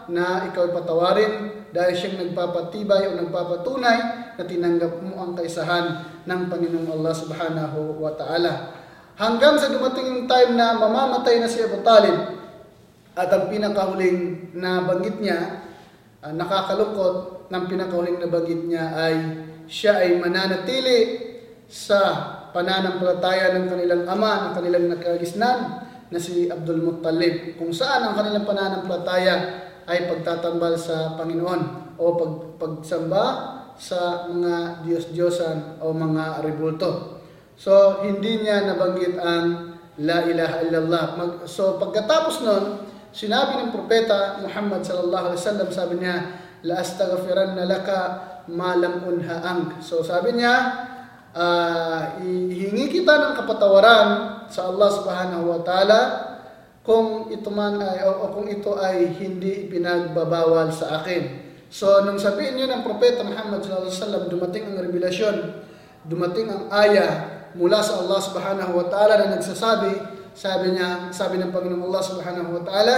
na ikaw patawarin dahil siyang nagpapatibay o nagpapatunay na tinanggap mo ang kaisahan ng Panginoong Allah subhanahu wa ta'ala. Hanggang sa dumating yung time na mamamatay na si Abu Talib at ang pinakahuling na banggit niya, nakakalungkot ng pinakahuling na banggit niya ay siya ay mananatili sa pananampalataya ng kanilang ama, ng kanilang nakagisnan na si Abdul Muttalib, kung saan ang kanilang pananampalataya ay pagtatambal sa Panginoon o pagsamba sa mga Diyos-Diyosan o mga rebulto. So, hindi niya nabanggit ang La ilaha illallah. So, pagkatapos nun, sinabi ng propeta Muhammad sallallahu alaihi wasallam, sabi niya, La astaghfiranna laka ma lam unha ank. So, sabi niya, ihingi kita ng kapatawaran sa Allah subhanahu wa ta'ala kung ito man ay o kung ito ay hindi ipinagbabawal sa akin. So nung sabihin niyo ng propeta Muhammad sallallahu alaihi wasallam, dumating ang revelasyon, dumating ang aya mula sa Allah subhanahu wa ta'ala na nagsasabi, sabi ng Panginoong Allah subhanahu wa ta'ala,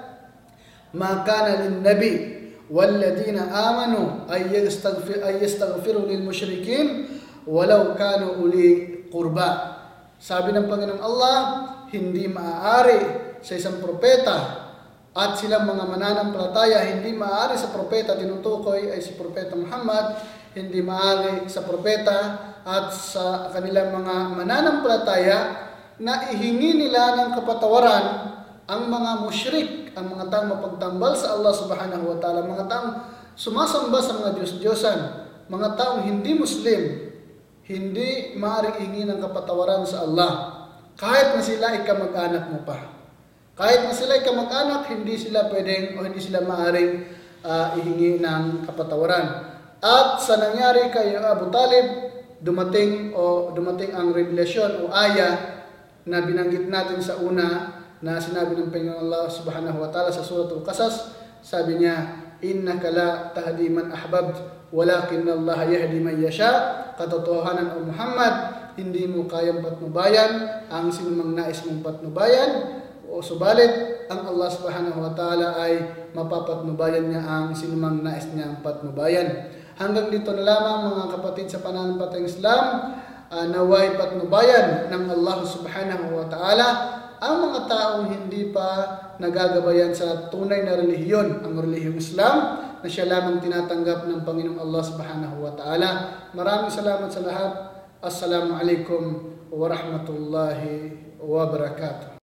ma kana lin nabi walladina amanu ay yastaghfiru lil mushrikin walau kanu uli qurba. Sabi ng Panginoong Allah, hindi maaari sa isang propeta at silang mga mananampalataya, hindi maaari sa propeta, tinutukoy ay si propeta Muhammad, hindi maaari sa propeta at sa kanilang mga mananampalataya na ihingi nila ng kapatawaran ang mga musyrik, ang mga taong mapagtambal sa Allah subhanahu wa ta'ala, mga taong sumasamba sa mga Diyos-Diyosan, mga taong hindi Muslim, hindi maaaring ihingi ng kapatawaran sa Allah. Kahit na sila ay kamag-anak mo pa. Kahit na sila ay kamag-anak, hindi sila pwedeng o hindi sila maaaring ihingi ng kapatawaran. At sa nangyari kay Abu Talib, dumating ang revelasyon o aya na binanggit natin sa una na sinabi ng Panginoon Allah subhanahu wa ta'ala sa Suratul Qasas. Sabi niya, innaka la tahdi man ahbabt walakin Allah yahdi man yasha. Katotohanan o Muhammad, hindi mo kayang patnubayan ang sinumang nais mong patnubayan, o subalit ang Allah subhanahu wa ta'ala ay mapapatnubayan niya ang sinumang nais niyang patnubayan. Hanggang dito na lamang mga kapatid sa pananampalatayang Islam, naway patnubayan ng Allah subhanahu wa ta'ala ang mga taong hindi pa nagagabayan sa tunay na relihiyon, ang relihiyong Islam, na siya lamang tinatanggap ng Panginoong Allah subhanahu wa ta'ala. Maraming salamat sa lahat. Assalamu alaikum wa rahmatullahi wa barakatuh.